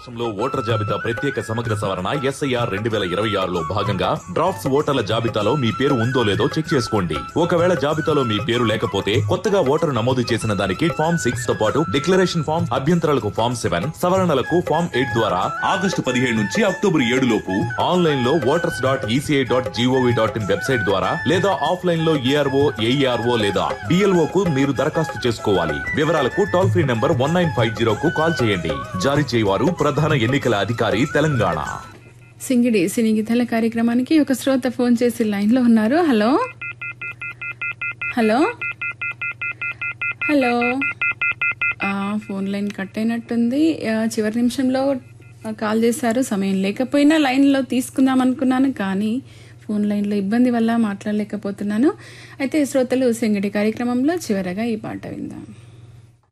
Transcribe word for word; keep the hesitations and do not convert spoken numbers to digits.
రాష్ట్రంలో ఓటర్ జాబితా ప్రత్యేక సమగ్ర సవరణ ఎస్ఐఆర్ రెండు వేల ఇరవై ఆరులో భాగంగా డ్రాఫ్ట్స్ ఓటర్ల జాబితాలో మీ పేరు ఉందో లేదో చెక్ చేసుకోండి. ఒకవేళ జాబితాలో మీ పేరు లేకపోతే కొత్తగా ఓటరు నమోదు చేసిన దానికి ఫామ్ సిక్స్ తో పాటు డిక్లరేషన్ ఫామ్, అభ్యంతరాలకు ఫామ్ సెవెన్, సవరణలకు ఫామ్ ఎయిట్ ద్వారా ఆగస్టు పదిహేడు నుంచి అక్టోబర్ ఏడు లోపు ఆన్లైన్ లో voters dot ECI dot GOV dot in website ద్వారా లేదా ఆఫ్లైన్ లో ఏఆర్ఓ, ఏఈఆర్ఓ లేదా డిఎల్ఓ కు మీరు దరఖాస్తు చేసుకోవాలి. వివరాలకు toll free number one nine five zero కు కాల్ చేయండి. జారీ చేయవారు ప్రధాన ఎన్నికల అధికారి, తెలంగాణ. సింగిడి సినీ గీతాల కార్యక్రమానికి ఒక శ్రోత ఫోన్ చేసి లైన్ లో ఉన్నారు. Hello hello hello phone line cut అయినట్టుంది. చివరి నిమిషంలో కాల్ చేశారు. సమయం లేకపోయినా లైన్లో తీసుకుందాం అనుకున్నాను, కానీ ఫోన్ లైన్లో ఇబ్బంది వల్ల మాట్లాడలేకపోతున్నాను. అయితే శ్రోతలు సింగిడి కార్యక్రమంలో చివరగా ఈ పాట విందాం.